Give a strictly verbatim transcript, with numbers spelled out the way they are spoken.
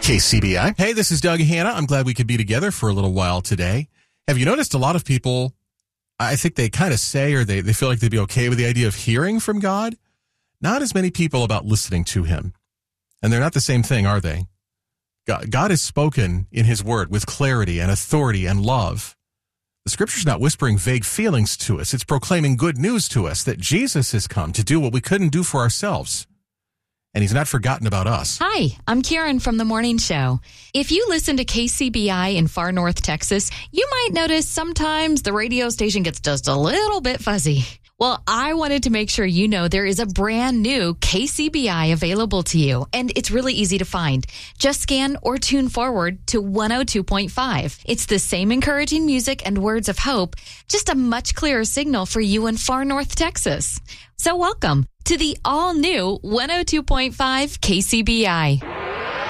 K C B I. Hey, this is Doug Hanna. I'm glad we could be together for a little while today. Have you noticed a lot of people, I think they kind of say or they, they feel like they'd be okay with the idea of hearing from God? Not as many people about listening to him. And they're not the same thing, are they? God, God has spoken in his word with clarity and authority and love. The scripture's not whispering vague feelings to us. It's proclaiming good news to us that Jesus has come to do what we couldn't do for ourselves. And he's not forgotten about us. Hi, I'm Karen from The Morning Show. If you listen to K C B I in far north Texas, you might notice sometimes the radio station gets just a little bit fuzzy. Well, I wanted to make sure you know there is a brand new K C B I available to you, and it's really easy to find. Just scan or tune forward to one oh two point five. It's the same encouraging music and words of hope, just a much clearer signal for you in far north Texas. So welcome to the all-new one oh two point five K C B I.